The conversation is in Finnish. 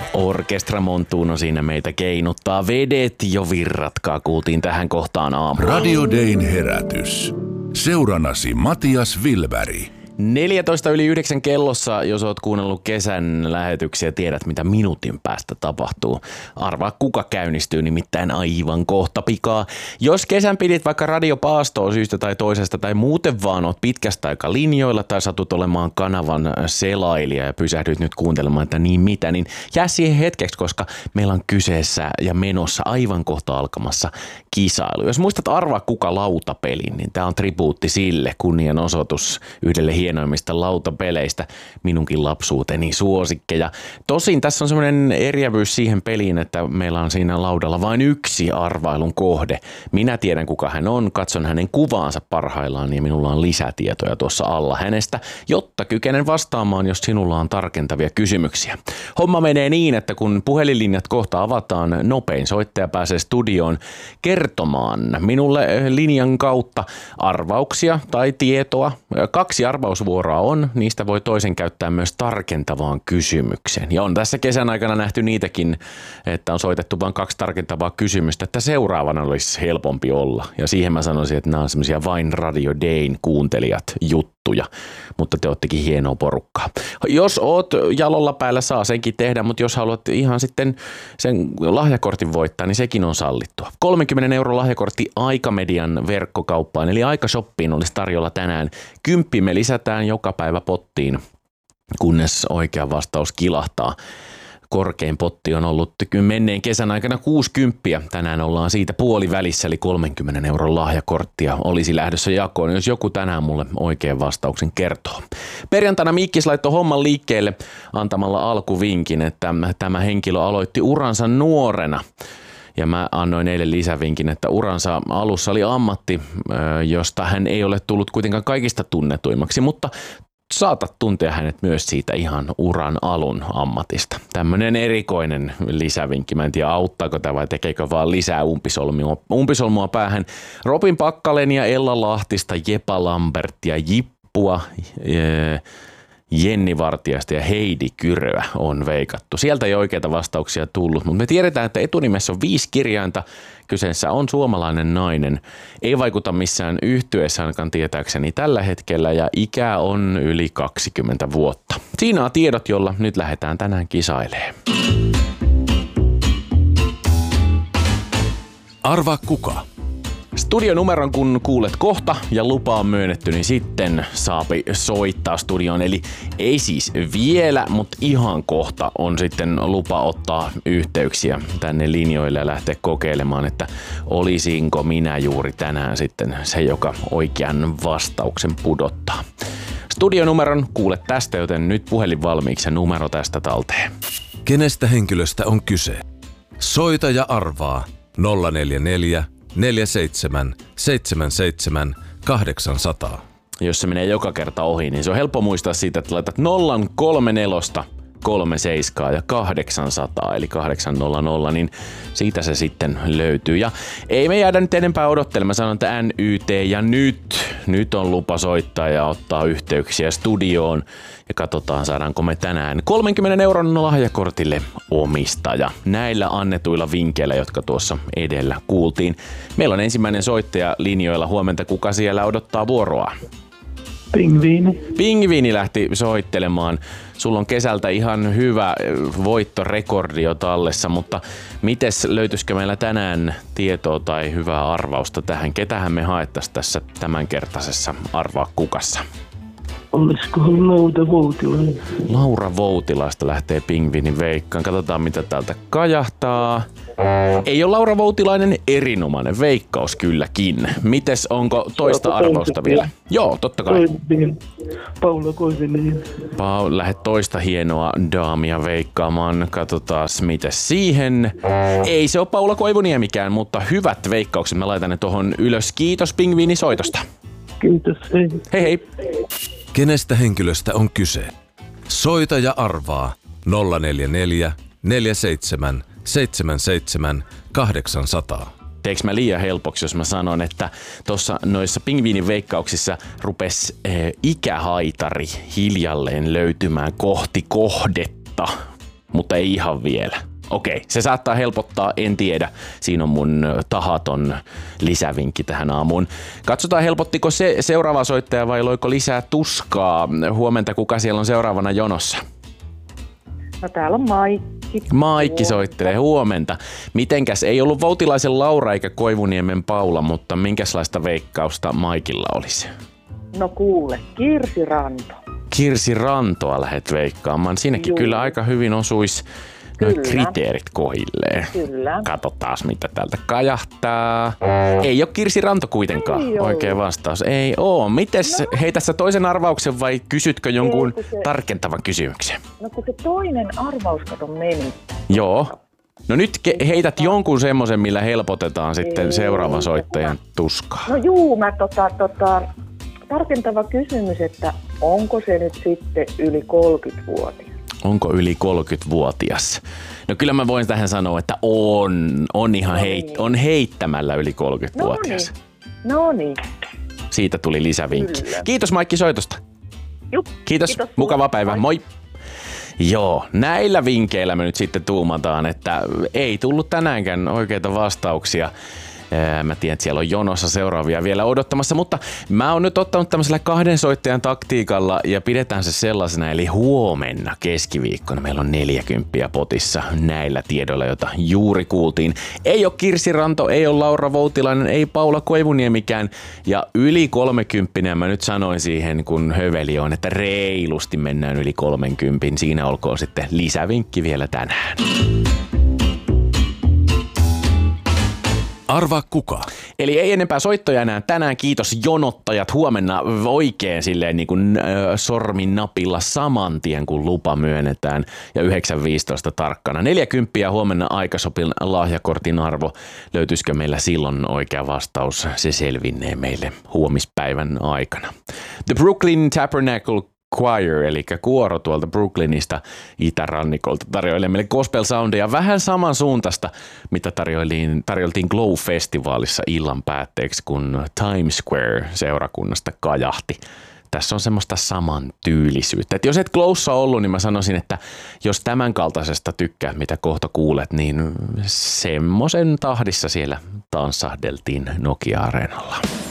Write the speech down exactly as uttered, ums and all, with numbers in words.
Orkestra Montuno siinä meitä keinuttaa. Vedet jo virratkaa, kuultiin tähän kohtaan aamulla. Radio Dayn herätys. Seuranasi Matias Wilberg. neljätoista yli yhdeksän kellossa, jos oot kuunnellut kesän lähetyksiä, tiedät mitä minuutin päästä tapahtuu. Arvaa kuka käynnistyy, nimittäin aivan kohta pikaa. Jos kesän pidit vaikka radiopaastoa syystä tai toisesta tai muuten vaan oot pitkästä aikaa linjoilla tai satut olemaan kanavan selailija ja pysähdyt nyt kuuntelemaan, että niin mitä, niin jää siihen hetkeksi, koska meillä on kyseessä ja menossa aivan kohta alkamassa kisailu. Jos muistat arvaa kuka lautapelin, niin tää on tribuutti sille, kunnianosoitus yhdelle hienoimmista lautapeleistä, minunkin lapsuuteni suosikkeja. Tosin tässä on semmoinen eriävyys siihen peliin, että meillä on siinä laudalla vain yksi arvailun kohde. Minä tiedän kuka hän on, katson hänen kuvaansa parhaillaan ja minulla on lisätietoja tuossa alla hänestä, jotta kykenen vastaamaan, jos sinulla on tarkentavia kysymyksiä. Homma menee niin, että kun puhelinlinjat kohta avataan, nopein soittaja pääsee studioon kertomaan minulle linjan kautta arvauksia tai tietoa. Kaksi arvausvuoroa on, niistä voi toisen käyttää myös tarkentavaan kysymykseen. Ja on tässä kesän aikana nähty niitäkin, että on soitettu vain kaksi tarkentavaa kysymystä, että seuraavana olisi helpompi olla. Ja siihen mä sanoisin, että nämä on semmoisia vain Radio Dayn kuuntelijat juttuja, mutta te oottekin hienoa porukkaa. Jos oot jalolla päällä, saa senkin tehdä, mutta jos haluat ihan sitten sen lahjakortin voittaa, niin sekin on sallittua. kolmenkymmenen euron lahjakortti Aikamedian verkkokauppaan, eli Aikashoppiin olisi tarjolla tänään. Kymppi me lisätään joka päivä pottiin, kunnes oikea vastaus kilahtaa. Korkein potti on ollut menneen kesän aikana kuusikymmentä. Tänään ollaan siitä puolivälissä, eli kolmenkymmenen euron lahjakorttia olisi lähdössä jakoon, jos joku tänään mulle oikean vastauksen kertoo. Perjantaina Mikkis laittoi homman liikkeelle antamalla alkuvinkin, että tämä henkilö aloitti uransa nuorena. Ja mä annoin eilen lisävinkin, että uransa alussa oli ammatti, josta hän ei ole tullut kuitenkaan kaikista tunnetuimmaksi, mutta saatat tuntea hänet myös siitä ihan uran alun ammatista. Tämmöinen erikoinen lisävinkki. Mä en tiedä, auttaako tämä vai tekeekö vaan lisää umpisolmua, umpisolmua päähän. Robin Pakkalenia, Ella Lahtista, Jepa Lambertia, Jippua, Jenni Vartiaista ja Heidi Kyröä on veikattu. Sieltä ei oikeita vastauksia tullut, mutta me tiedetään, että etunimessä on viisi kirjainta. Kyseessä on suomalainen nainen. Ei vaikuta missään yhtyeessä ainakaan tietääkseni tällä hetkellä ja ikä on yli kaksikymmentä vuotta. Siinä on tiedot, jolla nyt lähdetään tänään kisailemaan. Arvaa kuka? Studionumeron kun kuulet kohta ja lupa on myönnetty, niin sitten saapi soittaa studioon. Eli ei siis vielä, mutta ihan kohta on sitten lupa ottaa yhteyksiä tänne linjoille ja lähteä kokeilemaan, että olisinko minä juuri tänään sitten se, joka oikean vastauksen pudottaa. Studionumeron kuulet tästä, joten nyt puhelin valmiiksi ja numero tästä talteen. Kenestä henkilöstä on kyse? Soita ja arvaa nolla neljä neljä neljä seitsemän seitsemän seitsemän kahdeksan nolla nolla. Jos se menee joka kerta ohi, niin se on helppo muistaa siitä, että laitat nolla kolme neljä kolme seitsemän ja kahdeksansataa eli kahdeksansataa, niin siitä se sitten löytyy. Ja ei me jäädä nyt enempää odottelemaan, sanon, että N Y T ja nyt, nyt on lupa soittaa ja ottaa yhteyksiä studioon ja katsotaan saadaanko me tänään kolmenkymmenen euron lahjakortille omistaja. Näillä annetuilla vinkkeillä, jotka tuossa edellä kuultiin. Meillä on ensimmäinen soittaja linjoilla. Huomenta, kuka siellä odottaa vuoroa? Pingviini. Pingviini lähti soittelemaan. Sulla on kesältä ihan hyvä voittorekordi jo tallessa, mutta mites löytyisikö meillä tänään tietoa tai hyvää arvausta tähän? Ketähän me haettaisiin tässä tämänkertaisessa Arvaa kukassa? Olisiko Laura Voutilainen? Laura Voutilaista lähtee Pingviinin veikkaan. Katsotaan mitä täältä kajahtaa. Ei ole Laura Voutilainen, erinomainen veikkaus kylläkin. Mites, onko toista arvausta vielä? Joo, totta kai. Paula Koivuniemen. Paul, lähdet toista hienoa daamia veikkaamaan. Katsotaan mites siihen. Ei se ole Paula Koivuniemikään, mutta hyvät veikkaukset. Mä laitan ne tohon ylös. Kiitos Pingviini soitosta. Kiitos, hei. Hei hei. Kenestä henkilöstä on kyse? Soita ja arvaa nolla neljä neljä neljä seitsemän seitsemän seitsemän kahdeksan nolla nolla. Teekö mä liian helpoksi, jos mä sanon, että tuossa noissa Pingviinin veikkauksissa rupesi äh, ikähaitari hiljalleen löytymään kohti kohdetta. mutta ei ihan vielä. Okei, se saattaa helpottaa, en tiedä. Siinä on mun tahaton lisävinkki tähän aamuun. Katsotaan, helpottiko se seuraava soittaja vai loiko lisää tuskaa. Huomenta, kuka siellä on seuraavana jonossa? No täällä on Maikki. Maikki soittelee, huomenta. Mitenkäs, ei ollut Voutilaisen Laura eikä Koivuniemen Paula, mutta minkälaista veikkausta Maikilla olisi? No kuule, Kirsi Ranto. Kirsi Rantoa lähdet veikkaamaan. Siinäkin Juu. kyllä aika hyvin osuisi noin Kyllä. kriteerit kohdilleen. Kyllä. Katsotaan, mitä täältä kajahtaa. Ei ole Kirsi Ranto kuitenkaan. Ei oo. Oikea vastaus. Ei oo. Mites, no. Heitä sä toisen arvauksen vai kysytkö jonkun Ei, se... tarkentavan kysymyksen? No kun se toinen arvaus kato meni. Joo. No nyt ke- heität jonkun semmoisen, millä helpotetaan sitten Ei. seuraavan soittajan tuskaa. No juu, mä tota, tota, tarkentava kysymys, että onko se nyt sitten yli kolmekymmentävuotias? Onko yli kolmekymmentävuotias? No kyllä mä voin tähän sanoa, että on, on ihan No heit, niin. on heittämällä yli kolmekymmentävuotias. No niin. Siitä tuli lisävinkki. Kyllä. Kiitos Maikki soitosta. Juh, Kiitos, kiitos mukava sulle. päivä. Moi. Moi. Joo, näillä vinkkeillä me nyt sitten tuumataan, että ei tullut tänäänkään oikeita vastauksia. Mä tiedän, että siellä on jonossa seuraavia vielä odottamassa, mutta mä oon nyt ottanut tämmöisellä kahden soittajan taktiikalla ja pidetään se sellaisena, eli huomenna keskiviikkona meillä on neljäkymppiä potissa näillä tiedoilla, joita juuri kuultiin. Ei ole Kirsi Ranto, ei ole Laura Voutilainen, ei Paula Koivuniemikään ja yli kolmekymppinen mä nyt sanoin siihen, kun höveli on, että reilusti mennään yli kolmenkympin. Siinä olkoon sitten lisävinkki vielä tänään. Arvaa kuka? Eli ei enempää soittoja enää tänään. Kiitos jonottajat. Huomenna oikein silleen niin kuin äh, sormin napilla saman tien, kun lupa myönnetään. Ja yhdeksän viisitoista tarkkana. neljäkymppiä huomenna Aikasopin lahjakortin arvo. Löytyisikö meillä silloin oikea vastaus? Se selvinnee meille huomispäivän aikana. The Brooklyn Tabernacle Choir, eli kuoro tuolta Brooklynista itärannikolta, tarjoilee meille gospel soundia vähän samansuuntaista, mitä tarjoiltiin, tarjoltiin Glow-festivaalissa illan päätteeksi, kun Times Square seurakunnasta kajahti. Tässä on semmoista samantyylisyyttä. Et jos et Glowssa ollut, niin mä sanoisin, että jos tämän kaltaisesta tykkäät, mitä kohta kuulet, niin semmoisen tahdissa siellä tanssahdeltiin Nokia-areenalla.